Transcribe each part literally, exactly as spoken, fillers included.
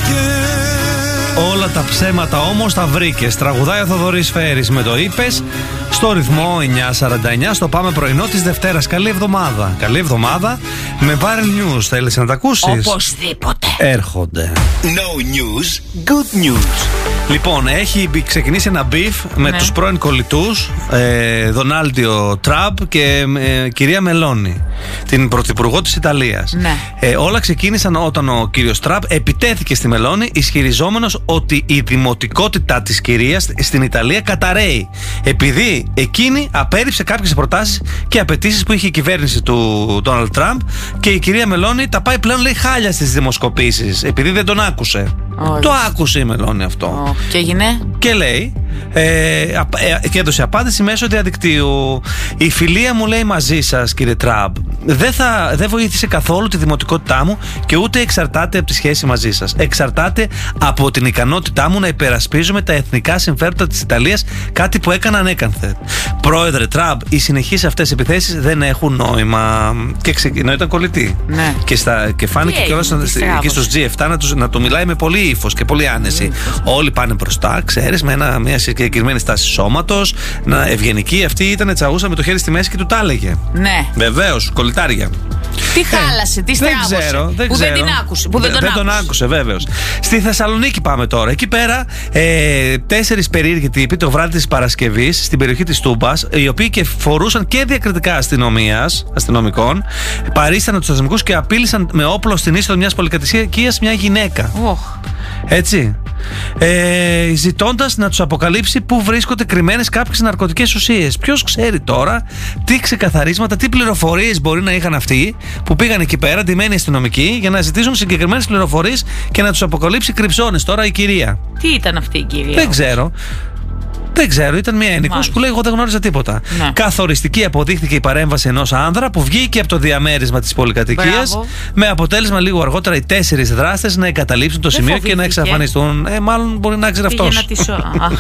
Όλα τα ψέματα όμως τα βρήκες. Τραγουδάει ο Θοδωρής Φέρης με το είπες στο ρυθμό εννιά σαράντα εννιά στο Πάμε Πρωινό της Δευτέρας. Καλή εβδομάδα. Καλή εβδομάδα με viral news. Θέλεις να τα ακούσεις? Οπωσδήποτε. Έρχονται. No news, good news. Λοιπόν, έχει ξεκινήσει ένα beef με ναι. τους πρώην κολλητούς ε, Δονάλντιο Τραμπ και ε, κυρία Μελώνη, την πρωθυπουργό της Ιταλίας. Ναι. Ε, όλα ξεκίνησαν όταν ο κύριος Τραμπ επιτέθηκε στη Μελώνη, ισχυριζόμενος ότι η δημοτικότητα της κυρίας στην Ιταλία καταραίει, επειδή εκείνη απέρριψε κάποιες προτάσεις και απαιτήσεις που είχε η κυβέρνηση του Ντόναλντ Τραμπ, και η κυρία Μελώνη τα πάει πλέον, λέει, χάλια στις δημοσκοπήσεις, επειδή δεν τον άκουσε. Όλες. Το άκουσε η Μελώνη αυτό. Oh. Και έγινε. Και λέει, ε, ε, και έδωσε απάντηση μέσω διαδικτύου. Η φιλία μου, λέει, μαζί σας, κύριε Τραμπ, δεν, θα, δεν βοήθησε καθόλου τη δημοτικότητά μου και ούτε εξαρτάται από τη σχέση μαζί σας. Εξαρτάται από την ικανότητά μου να υπερασπίζουμε τα εθνικά συμφέροντα της Ιταλίας, κάτι που έκανα ανέκανθεν. Πρόεδρε Τραμπ, οι συνεχείς αυτές επιθέσεις δεν έχουν νόημα. Και ξεκινώ, ήταν κολλητή. Ναι. Και, στα, και φάνηκε κιόλας και στους τζι επτά να, τους, να του μιλάει με πολύ ύφος και πολύ άνεση. Mm. Όλοι πάνε μπροστά, ξέρεις, με ένα, μια συγκεκριμένη στάση σώματος, να, ευγενική. Αυτή ήταν τσαγούσα με το χέρι στη μέση και του τα έλεγε. Ναι. Βεβαίως, κολλητάρια. Τι χάλασε, τι στράβωσε. Δεν ξέρω, δεν που ξέρω. δεν την άκουσε. Που δεν, δεν, τον, δεν τον άκουσε, βέβαιως. Στη Θεσσαλονίκη πάμε τώρα. Εκεί πέρα ε, τέσσερις περίεργοι τύποι το βράδυ της Παρασκευής στην περιοχή της Τούμπας, οι οποίοι και φορούσαν και διακριτικά αστυνομίας, αστυνομικών, παρίσταναν τους αστυνομικούς και απείλησαν με όπλο στην είσοδο μιας πολυκατοικίας μια γυναίκα. Oh. Έτσι. Ε, ζητώντας να τους αποκαλύψει πού βρίσκονται κρυμμένες κάποιες ναρκωτικές ουσίες. Ποιος ξέρει τώρα τι ξεκαθαρίσματα, τι πληροφορίες μπορεί να είχαν αυτοί που πήγαν εκεί πέρα, ντυμένοι αστυνομικοί, για να ζητήσουν συγκεκριμένες πληροφορίες και να τους αποκαλύψει κρυψώνες τώρα η κυρία. Τι ήταν αυτή η κυρία? Δεν ξέρω. Δεν ξέρω, ήταν μια ένικος που λέει: εγώ δεν γνώριζα τίποτα. Ναι. Καθοριστική αποδείχθηκε η παρέμβαση ενός άνδρα που βγήκε από το διαμέρισμα της πολυκατοικίας, με αποτέλεσμα λίγο αργότερα οι τέσσερις δράστες να εγκαταλείψουν το δεν σημείο φοβήθηκε. Και να εξαφανιστούν. Ε, μάλλον μπορεί να ξέρει αυτός. Να τη σω...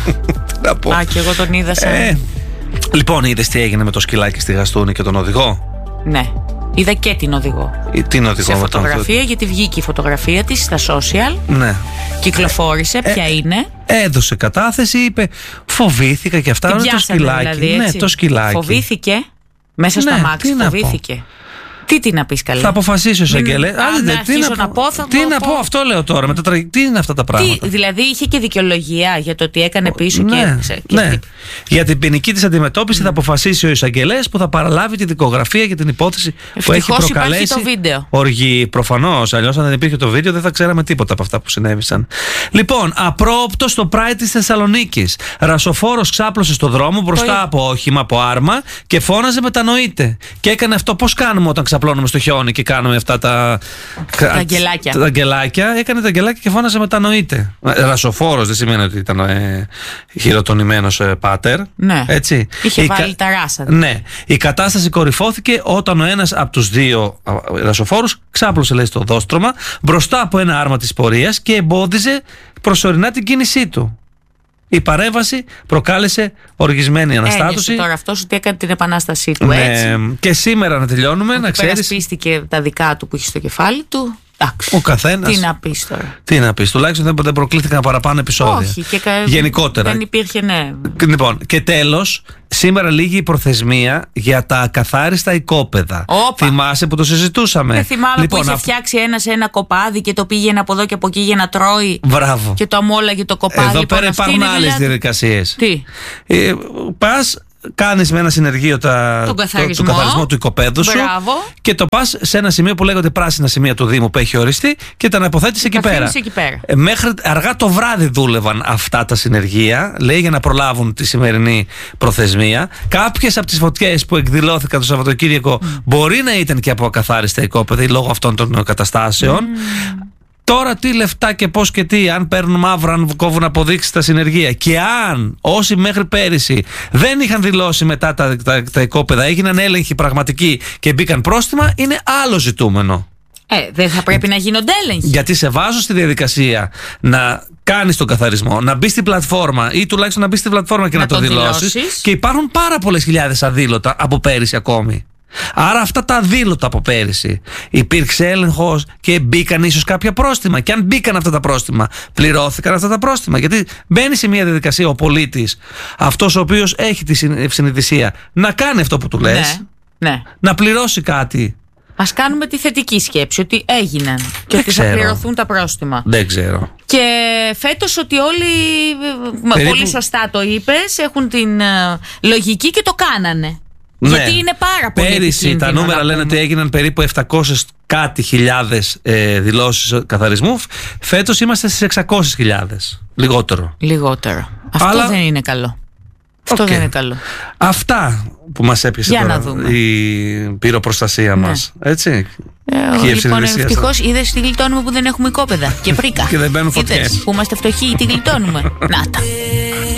Α, και εγώ τον είδα σαν... Ε, λοιπόν, είδες τι έγινε με το σκυλάκι στη Γαστούνη και τον οδηγό? Ναι. Είδα και την οδηγό. Ε, την οδηγό σε με τον... φωτογραφία, γιατί βγήκε η φωτογραφία της στα social. Ναι. Κυκλοφόρησε, ποια ε, είναι. Έδωσε κατάθεση, είπε φοβήθηκα και αυτά. Την το σκυλάκι. Δηλαδή, ναι, το σκυλάκι. Φοβήθηκε μέσα ναι, στα μάξι, φοβήθηκε. Τι τι να πεις καλέ? Θα αποφασίσει ο εισαγγελέας. Τι να, να πω, θα τι πω, να πω, αυτό λέω τώρα. Με τα τραγ... Τι είναι αυτά τα πράγματα? Τι, δηλαδή είχε και δικαιολογία για το ότι έκανε πίσω ναι, και, και. Ναι. Και... Για την ποινική της αντιμετώπιση mm. θα αποφασίσει ο εισαγγελέας, που θα παραλάβει τη δικογραφία για την υπόθεση. Ευτυχώς που έχει προκαλέσει. Υπάρχει το βίντεο. Οργή, προφανώς. Αλλιώς αν δεν υπήρχε το βίντεο δεν θα ξέραμε τίποτα από αυτά που συνέβησαν. Λοιπόν, απρόοπτο στο Pride της Θεσσαλονίκης. Ρασοφόρος ξάπλωσε στο δρόμο μπροστά το... από όχημα, από άρμα και φώναζε μετανοείται. Και έκανε αυτό. Πώς κάνουμε όταν ξαπλώνουμε στο χιόνι και κάνουμε αυτά τα. Τα αγγελάκια. Τα αγγελάκια. Έκανε τα αγγελάκια και φώναζε μετανοείται. Ρασοφόρος δεν σημαίνει ότι ήταν ε, χειροτονημένος ε, πάτερ. Ναι. Έτσι. Είχε η βάλει κα... τα ράσα. Ναι. Η κατάσταση κορυφώθηκε όταν ο ένας από τους δύο ρασοφόρους ξάπλωσε, λέει, στο δόστρωμα μπροστά από ένα άρμα της πορείας και εμπόδιζε προσωρινά την κίνησή του. Η παρέμβαση προκάλεσε οργισμένη αναστάτωση. Ένιωσε τώρα αυτός ότι έκανε την επανάστασή του, ναι, έτσι. Και σήμερα να τελειώνουμε, ότι να ξέρεις. Περασπίστηκε τα δικά του που είχε στο κεφάλι του. Ο καθένας. Τι να πεις τώρα. Τι να πεις, τουλάχιστον δεν προκλήθηκαν παραπάνω επεισόδια. Όχι, και κα... γενικότερα. Δεν υπήρχε, ναι. Λοιπόν, και τέλος, σήμερα λήγει η προθεσμία για τα ακαθάριστα οικόπεδα. Όπα. Θυμάσαι που το συζητούσαμε? Δεν θυμάμαι, λοιπόν, που είχε α... φτιάξει ένας ένα κοπάδι και το πήγαινε από εδώ και από εκεί για να τρώει. Μπράβο. Και το αμόλαγε το κοπάδι. Εδώ λοιπόν, πέρα υπάρχουν άλλες δηλαδή... διαδικασίες. Τι. Ε, πας. Κάνεις με ένα συνεργείο τα, τον καθαρισμό, το, το καθαρισμό του οικοπαίδου σου. Μπράβο. Και το πας σε ένα σημείο που λέγονται πράσινα σημεία του Δήμου που έχει οριστεί και τα αναποθέτεις εκεί πέρα. εκεί πέρα. Ε, μέχρι αργά το βράδυ δούλευαν αυτά τα συνεργεία, λέει, για να προλάβουν τη σημερινή προθεσμία. Κάποιες από τις φωτιές που εκδηλώθηκαν το Σαββατοκύριακο mm. μπορεί να ήταν και από ακαθάριστα οικόπεδα λόγω αυτών των καταστάσεων. Mm. Τώρα τι λεφτά και πώς και τι, αν παίρνουν μαύρα, αν κόβουν αποδείξεις στα συνεργεία. Και αν όσοι μέχρι πέρυσι δεν είχαν δηλώσει μετά τα, τα, τα οικόπεδα, έγιναν έλεγχοι πραγματικοί και μπήκαν πρόστιμα, είναι άλλο ζητούμενο. Ε, δεν θα πρέπει να γίνονται έλεγχοι. Γιατί σε βάζω στη διαδικασία να κάνεις τον καθαρισμό, να μπεις στην πλατφόρμα ή τουλάχιστον να μπεις στην πλατφόρμα και να, να το δηλώσεις. Και υπάρχουν πάρα πολλές χιλιάδες αδήλωτα από πέρυσι ακόμη. Άρα αυτά τα αδήλωτα από πέρυσι. Υπήρξε έλεγχος και μπήκαν ίσως κάποια πρόστιμα. Και αν μπήκαν αυτά τα πρόστιμα, πληρώθηκαν αυτά τα πρόστιμα. Γιατί μπαίνει σε μια διαδικασία ο πολίτης, αυτός ο οποίος έχει τη συνειδησία να κάνει αυτό που του λες, Ναι, ναι. να πληρώσει κάτι. Ας κάνουμε τη θετική σκέψη ότι έγιναν και Δεν ότι ξέρω. θα πληρωθούν τα πρόστιμα. Δεν ξέρω. Και φέτος ότι όλοι, Περίπου... πολύ σωστά το είπες, έχουν την uh, λογική και το κάνανε. Ναι. Γιατί είναι πάρα πολύ Πέρυσι επικίνδυνο, τα νούμερα να λένε πούμε. ότι έγιναν περίπου επτακόσιες κάτι χιλιάδες ε, δηλώσεις καθαρισμού. Φέτος είμαστε στις εξακόσιες χιλιάδες. Λιγότερο. Λιγότερο. Αυτό Αλλά... δεν είναι καλό. Αυτό Okay. δεν είναι καλό. Αυτά που μας έπιασε Για τώρα να δούμε. η πυροπροστασία Ναι. μας. Έτσι. Ε, Και η λοιπόν, ευσυνειδησία ευτυχώς είδες τι γλιτώνουμε που δεν έχουμε οικόπεδα και πρίκα. Και δεν μπαίνουν φωτιές. Είδες που είμαστε φτωχοί, τι γλιτώνουμε. Να τα.